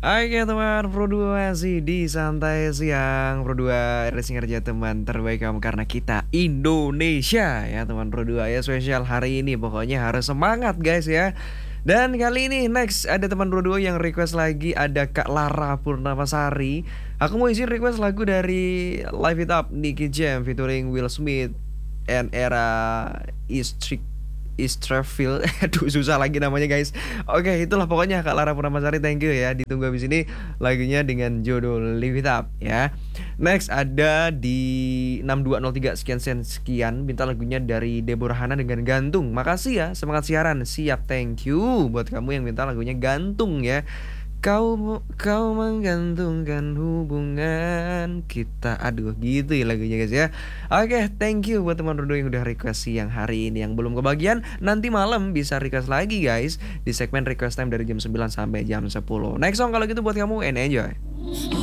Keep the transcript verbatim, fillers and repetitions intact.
Oke teman, Pro dua masih di Santai Siang. Pro dua racing kerja teman terbaik kamu karena kita Indonesia ya teman Pro dua ya, spesial hari ini pokoknya harus semangat guys ya. Dan kali ini next ada teman Pro dua yang request lagi, ada Kak Lara Purnamasari. Aku mau izin request lagu dari Live It Up Nicky Jam featuring Will Smith and Era Istrik Israfil. Aduh susah lagi namanya guys. Oke itulah pokoknya Kak Lara Purnamasari, thank you ya. Ditunggu habis ini lagunya dengan judul Live It Up ya. Next ada di enam dua nol tiga sekian sen sekian, minta lagunya dari Deborah Hana dengan Gantung. Makasih ya, semangat siaran. Siap, thank you buat kamu yang minta lagunya Gantung ya. Kau kau menggantungkan hubungan kita. Aduh gitu ya lagunya guys ya. Oke, thank you buat teman Rudo yang udah request siang hari ini. Yang belum kebagian nanti malam bisa request lagi guys di segmen request time dari jam sembilan sampai jam sepuluh. Next song kalau gitu buat kamu and enjoy.